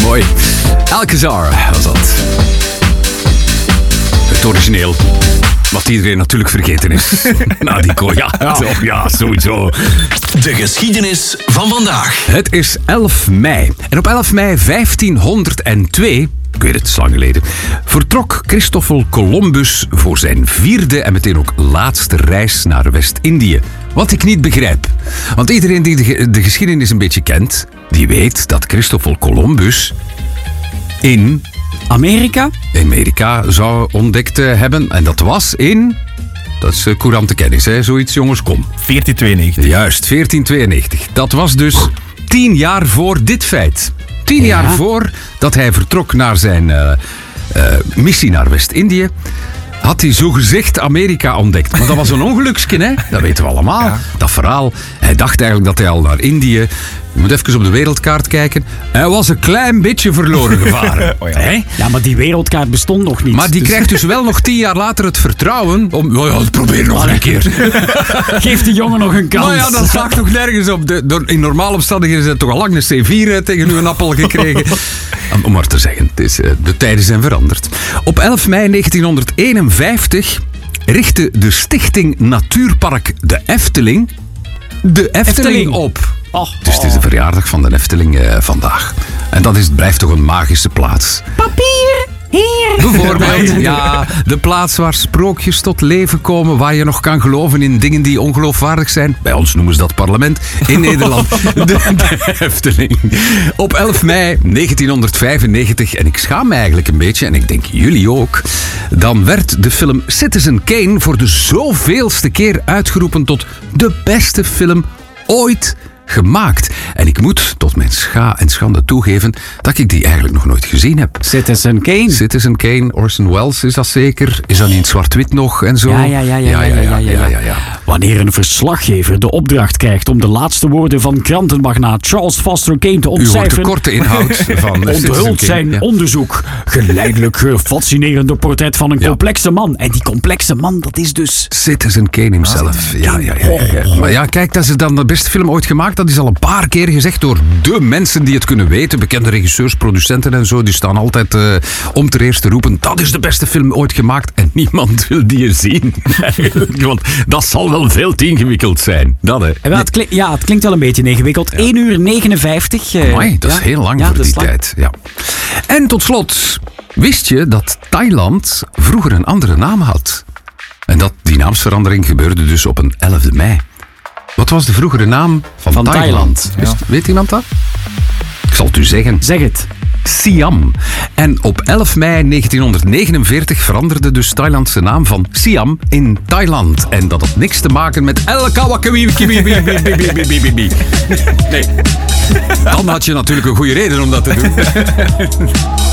Mooi. Alcazar was dat. Het origineel. Wat iedereen natuurlijk vergeten is. Nadico, ja, sowieso. De geschiedenis van vandaag. Het is 11 mei. En op 11 mei 1502... Ik weet het, is lang geleden. Vertrok Christoffel Columbus voor zijn 4e en meteen ook laatste reis naar West-Indië. Wat ik niet begrijp. Want iedereen die de geschiedenis een beetje kent, die weet dat Christoffel Columbus in Amerika zou ontdekt hebben. En dat was in... Dat is courante kennis, hè? Zoiets, jongens, kom. 1492. Juist, 1492. Dat was dus 10 jaar voor dit feit. 10 jaar voor dat hij vertrok naar zijn missie naar West-Indië, had hij zogezegd Amerika ontdekt. Maar dat was een ongeluksje, hè? Dat weten we allemaal. Ja. Dat verhaal. Hij dacht eigenlijk dat hij al naar Indië... Je moet even op de wereldkaart kijken. Hij was een klein beetje verloren gevaren. Ja, maar die wereldkaart bestond nog niet. Maar die krijgt dus wel nog 10 jaar later het vertrouwen om... probeer nog een keer. Geef die jongen nog een kans. Maar ja, dat slaagt toch nergens op. In normale omstandigheden is het toch al lang een C4 tegen uw appel gekregen. Om maar te zeggen, de tijden zijn veranderd. Op 11 mei 1951 richtte de Stichting Natuurpark de Efteling... De Efteling op. Dus het is de verjaardag van de Efteling vandaag. En dat blijft toch een magische plaats. Papier, hier. Bijvoorbeeld, ja, de plaats waar sprookjes tot leven komen, waar je nog kan geloven in dingen die ongeloofwaardig zijn. Bij ons noemen ze dat parlement. In Nederland, de Efteling. Op 11 mei 1995, en ik schaam me eigenlijk een beetje, en ik denk jullie ook, dan werd de film Citizen Kane voor de zoveelste keer uitgeroepen tot de beste film ooit gemaakt. En ik moet tot mijn scha en schande toegeven dat ik die eigenlijk nog nooit gezien heb. Citizen Kane, Orson Welles is dat zeker. Is dat niet in zwart-wit nog en zo? Ja. Wanneer een verslaggever de opdracht krijgt om de laatste woorden van krantenmagnaat Charles Foster Kane te ontcijferen... U hoort de korte inhoud van onthult zijn onderzoek. Geleidelijk fascinerende portret van een complexe man. En die complexe man, dat is dus... Citizen Kane himself. Ja. Maar ja, kijk, dat is dan de beste film ooit gemaakt. Dat is al een paar keer gezegd door de mensen die het kunnen weten. Bekende regisseurs, producenten en zo. Die staan altijd om ter eerste roepen. Dat is de beste film ooit gemaakt. En niemand wil die zien. Want dat zal wel veel te ingewikkeld zijn. Dat, hè. Het klinkt wel een beetje ingewikkeld. 1 uur 59. Amai, dat is heel lang voor die tijd. Ja. En tot slot, wist je dat Thailand vroeger een andere naam had? En die naamsverandering gebeurde dus op een 11e mei. Wat was de vroegere naam van Thailand? Ja. Weet iemand dat? Ik zal het u zeggen. Zeg het. Siam. En op 11 mei 1949 veranderde dus Thailand zijn naam van Siam in Thailand. En dat had niks te maken met Nee. Dan had je natuurlijk een goede reden om dat te doen.